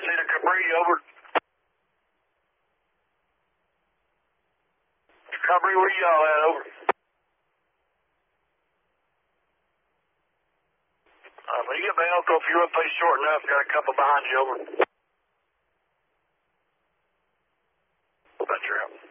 see the Cabri, over. Cabri, where y'all at, over? When you get by Elko, if you run pace short enough, got a couple behind you, over. That's your help.